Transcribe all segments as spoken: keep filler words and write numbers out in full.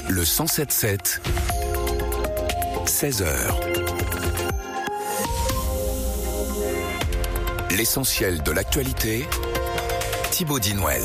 Le cent sept sept, seize heures. L'essentiel de l'actualité, Thibaut Dinouel.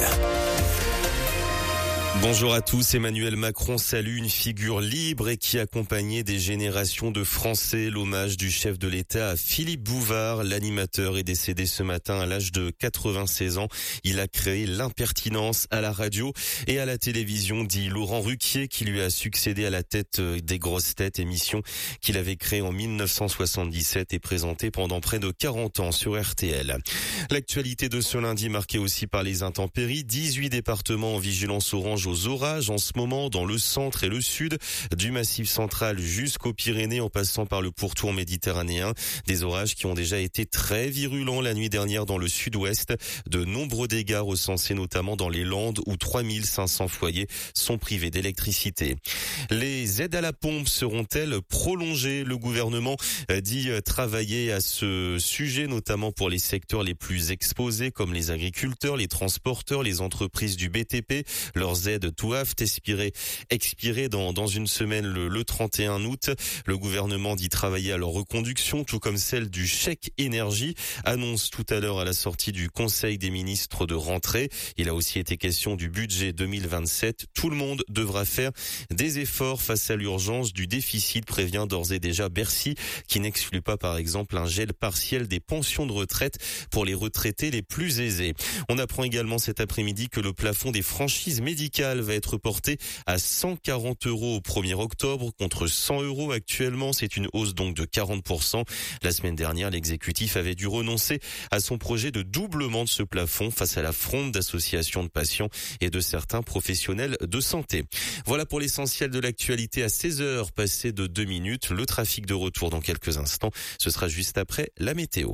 Bonjour à tous. Emmanuel Macron salue une figure libre et qui accompagnait des générations de Français. L'hommage du chef de l'État à Philippe Bouvard. L'animateur est décédé ce matin à l'âge de quatre-vingt-seize ans. Il a créé l'impertinence à la radio et à la télévision, dit Laurent Ruquier, qui lui a succédé à la tête des grosses têtes, émission qu'il avait créée en mille neuf cent soixante-dix-sept et présentée pendant près de quarante ans sur R T L. L'actualité de ce lundi marquée aussi par les intempéries. dix-huit départements en vigilance orange aux orages en ce moment dans le centre et le sud, du Massif central jusqu'aux Pyrénées en passant par le pourtour méditerranéen. Des orages qui ont déjà été très virulents la nuit dernière dans le sud-ouest. De nombreux dégâts recensés notamment dans les Landes où trois mille cinq cents foyers sont privés d'électricité. Les aides à la pompe seront-elles prolongées? Le gouvernement dit travailler à ce sujet, notamment pour les secteurs les plus exposés comme les agriculteurs, les transporteurs, les entreprises du B T P. Leurs aides doivent expirer, expirer dans, dans une semaine le, le trente et un août. Le gouvernement dit travailler à leur reconduction, tout comme celle du chèque énergie. Annonce tout à l'heure à la sortie du Conseil des ministres de rentrée. Il a aussi été question du budget deux mille vingt-sept. Tout le monde devra faire des efforts face à l'urgence du déficit, prévient d'ores et déjà Bercy, qui n'exclut pas par exemple un gel partiel des pensions de retraite pour les retraités les plus aisés. On apprend également cet après-midi que le plafond des franchises médicales va être porté à cent quarante euros au premier octobre contre cent euros actuellement. C'est une hausse donc de quarante pour cent. La semaine dernière, l'exécutif avait dû renoncer à son projet de doublement de ce plafond face à la fronde d'associations de patients et de certains professionnels de santé. Voilà pour l'essentiel de l'actualité à seize heures, passé de deux minutes. Le trafic de retour dans quelques instants. Ce sera juste après la météo.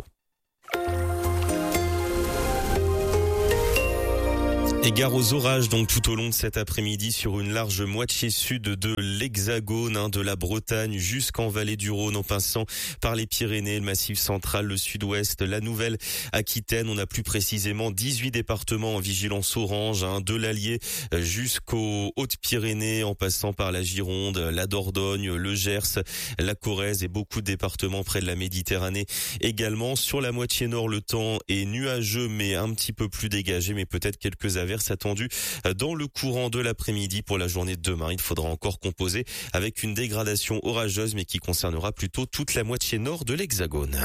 Égard aux orages donc tout au long de cet après-midi sur une large moitié sud de l'Hexagone, hein, de la Bretagne jusqu'en vallée du Rhône en passant par les Pyrénées, le Massif central, le sud-ouest, la Nouvelle-Aquitaine. On a plus précisément dix-huit départements en vigilance orange, hein, de l'Allier jusqu'aux Hautes-Pyrénées en passant par la Gironde, la Dordogne, le Gers, la Corrèze et beaucoup de départements près de la Méditerranée. Également sur la moitié nord, le temps est nuageux mais un petit peu plus dégagé, mais peut-être quelques averses attendu dans le courant de l'après-midi. Pour la journée de demain, il faudra encore composer avec une dégradation orageuse mais qui concernera plutôt toute la moitié nord de l'Hexagone.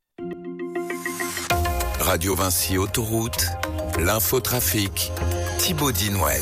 Radio Vinci Autoroute, l'infotrafic, Thibaut Dinouel.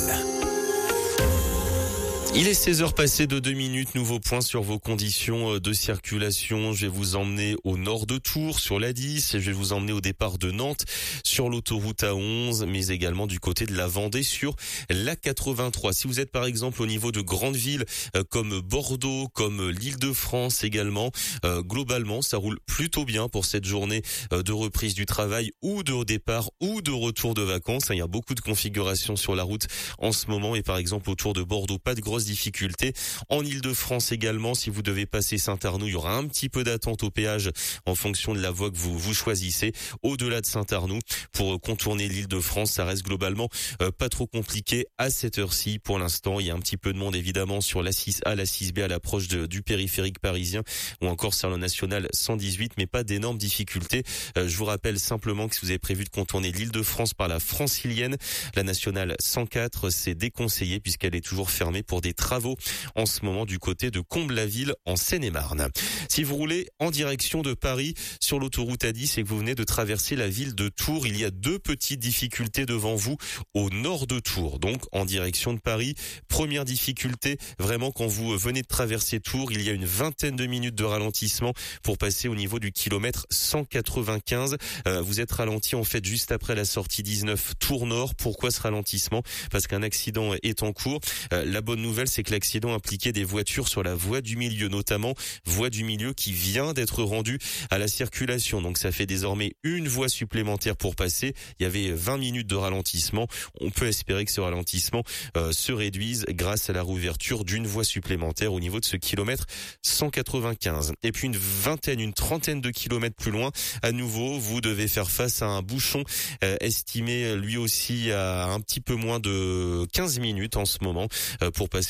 Il est seize heures passées de deux minutes. Nouveau point sur vos conditions de circulation. Je vais vous emmener au nord de Tours sur l'A dix. Je vais vous emmener au départ de Nantes sur l'autoroute A onze, mais également du côté de la Vendée sur l'A quatre-vingt-trois. Si vous êtes par exemple au niveau de grandes villes comme Bordeaux, comme l'Île-de-France également, euh, globalement ça roule plutôt bien pour cette journée de reprise du travail ou de départ ou de retour de vacances. Il y a beaucoup de configurations sur la route en ce moment et par exemple autour de Bordeaux, pas de grosses difficultés. En Île-de-France également, si vous devez passer Saint-Arnoux, il y aura un petit peu d'attente au péage en fonction de la voie que vous, vous choisissez. Au-delà de Saint-Arnoux, pour contourner l'Île-de-France, ça reste globalement euh, pas trop compliqué à cette heure-ci. Pour l'instant, il y a un petit peu de monde évidemment sur la six A, la six B à l'approche de, du périphérique parisien ou encore sur la nationale cent dix-huit, mais pas d'énormes difficultés. Euh, je vous rappelle simplement que si vous avez prévu de contourner l'Île-de-France par la francilienne, la nationale cent quatre, c'est déconseillé puisqu'elle est toujours fermée pour des travaux en ce moment du côté de Comble-la-Ville en Seine-et-Marne. Si vous roulez en direction de Paris sur l'autoroute A dix et que vous venez de traverser la ville de Tours, il y a deux petites difficultés devant vous au nord de Tours, donc en direction de Paris. Première difficulté, vraiment quand vous venez de traverser Tours, il y a une vingtaine de minutes de ralentissement pour passer au niveau du kilomètre cent quatre-vingt-quinze. Euh, vous êtes ralenti en fait juste après la sortie dix-neuf Tours Nord. Pourquoi ce ralentissement? Parce qu'un accident est en cours. Euh, la bonne nouvelle, c'est que l'accident impliquait des voitures sur la voie du milieu, notamment voie du milieu qui vient d'être rendue à la circulation. Donc ça fait désormais une voie supplémentaire pour passer. Il y avait vingt minutes de ralentissement. On peut espérer que ce ralentissement euh, se réduise grâce à la réouverture d'une voie supplémentaire au niveau de ce kilomètre cent quatre-vingt-quinze. Et puis une vingtaine, une trentaine de kilomètres plus loin, à nouveau, vous devez faire face à un bouchon euh, estimé lui aussi à un petit peu moins de quinze minutes en ce moment euh, pour passer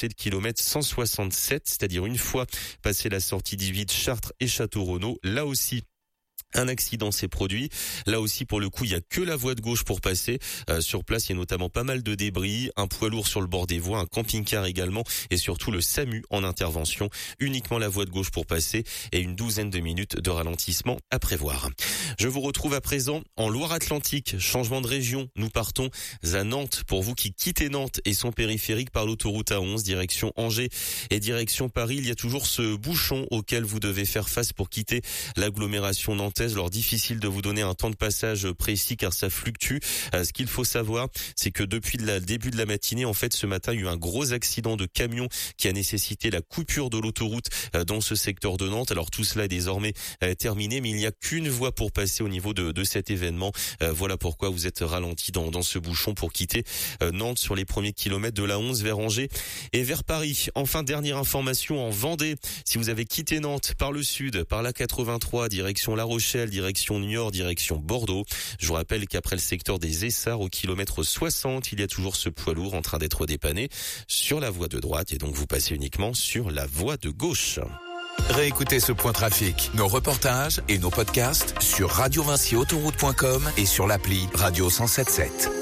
c'est le kilomètre cent soixante-sept, c'est-à-dire une fois passé la sortie dix-huit Chartres et Château-Renaud. Là aussi, un accident s'est produit. Là aussi, pour le coup, il y a que la voie de gauche pour passer. Euh, sur place, il y a notamment pas mal de débris, un poids lourd sur le bord des voies, un camping-car également, et surtout le SAMU en intervention. Uniquement la voie de gauche pour passer et une douzaine de minutes de ralentissement à prévoir. Je vous retrouve à présent en Loire-Atlantique. Changement de région. Nous partons à Nantes. Pour vous qui quittez Nantes et son périphérique par l'autoroute A onze, direction Angers et direction Paris, il y a toujours ce bouchon auquel vous devez faire face pour quitter l'agglomération nantaise. Alors difficile de vous donner un temps de passage précis car ça fluctue. Euh, ce qu'il faut savoir, c'est que depuis le début de la matinée, en fait, ce matin, il y a eu un gros accident de camion qui a nécessité la coupure de l'autoroute euh, dans ce secteur de Nantes. Alors tout cela est désormais euh, terminé, mais il n'y a qu'une voie pour passer au niveau de, de cet événement. Euh, voilà pourquoi vous êtes ralenti dans, dans ce bouchon pour quitter euh, Nantes sur les premiers kilomètres de l'A onze vers Angers et vers Paris. Enfin, dernière information en Vendée. Si vous avez quitté Nantes par le sud, par la quatre-vingt-trois, direction La Rochelle, direction Niort, direction Bordeaux. Je vous rappelle qu'après le secteur des Essarts, au kilomètre soixante, il y a toujours ce poids lourd en train d'être dépanné sur la voie de droite et donc vous passez uniquement sur la voie de gauche. Réécoutez ce point trafic, nos reportages et nos podcasts sur radio vinci autoroute point com et sur l'appli Radio cent soixante-sept.